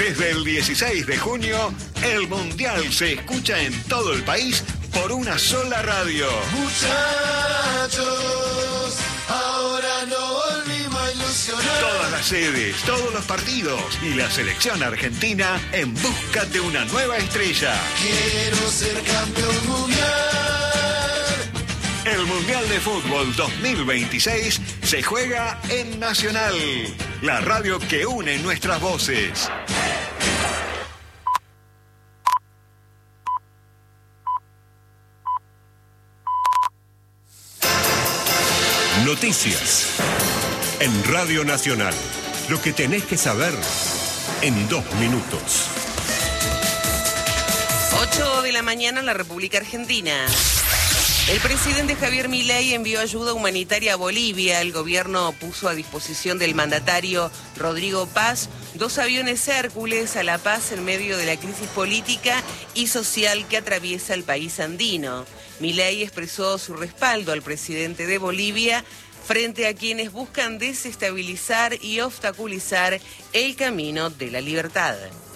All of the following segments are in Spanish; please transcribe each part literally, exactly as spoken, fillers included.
Desde el dieciséis de junio, el Mundial se escucha en todo el país por una sola radio. Muchachos, ahora no volvimos a ilusionar. Todas las sedes, todos los partidos y la selección argentina en busca de una nueva estrella. Quiero ser campeón mundial. El Mundial de Fútbol dos mil veintiséis se juega en Nacional, la radio que une nuestras voces. Noticias en Radio Nacional. Lo que tenés que saber en dos minutos. ocho de la mañana en la República Argentina. El presidente Javier Milei envió ayuda humanitaria a Bolivia. El gobierno puso a disposición del mandatario Rodrigo Paz dos aviones Hércules a La Paz en medio de la crisis política y social que atraviesa el país andino. Milei expresó su respaldo al presidente de Bolivia frente a quienes buscan desestabilizar y obstaculizar el camino de la libertad.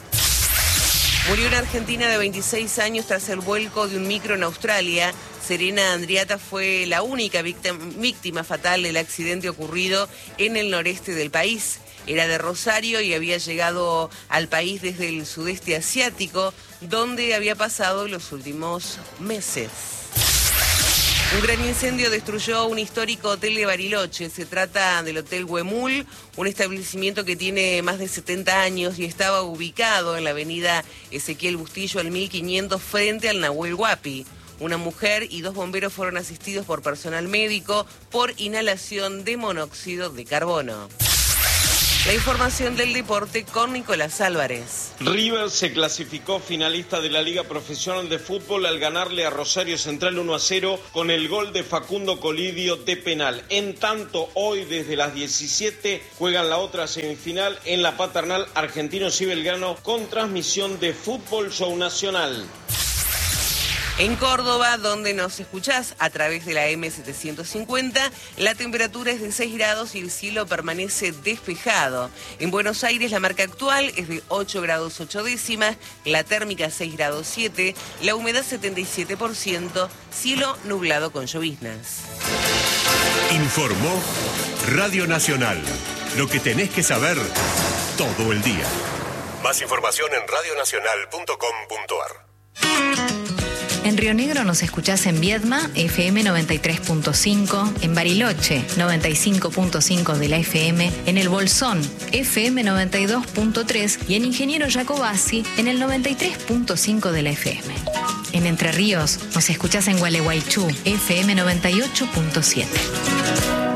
Murió una argentina de veintiséis años tras el vuelco de un micro en Australia. Serena Andriata fue la única víctima, víctima fatal del accidente ocurrido en el noreste del país. Era de Rosario y había llegado al país desde el sudeste asiático, donde había pasado los últimos meses. Un gran incendio destruyó un histórico hotel de Bariloche. Se trata del Hotel Huemul, un establecimiento que tiene más de setenta años y estaba ubicado en la avenida Ezequiel Bustillo al mil quinientos frente al Nahuel Huapi. Una mujer y dos bomberos fueron asistidos por personal médico por inhalación de monóxido de carbono. La información del deporte con Nicolás Álvarez. River se clasificó finalista de la Liga Profesional de Fútbol al ganarle a Rosario Central uno a cero con el gol de Facundo Colidio de penal. En tanto, hoy desde las diecisiete juegan la otra semifinal en la Paternal Argentinos y Belgrano con transmisión de Fútbol Show Nacional. En Córdoba, donde nos escuchás a través de la eme setecientos cincuenta, la temperatura es de seis grados y el cielo permanece despejado. En Buenos Aires la marca actual es de ocho grados ocho décimas, la térmica seis grados siete, la humedad setenta y siete por ciento, cielo nublado con lloviznas. Informó Radio Nacional. Lo que tenés que saber todo el día. Más información en radio nacional punto com punto ar. En Río Negro nos escuchás en Viedma, efe eme noventa y tres punto cinco, en Bariloche, noventa y cinco punto cinco de la efe eme, en El Bolsón, efe eme noventa y dos punto tres y en Ingeniero Jacobasi, en el noventa y tres punto cinco de la efe eme. En Entre Ríos nos escuchás en Gualeguaychú, efe eme noventa y ocho punto siete.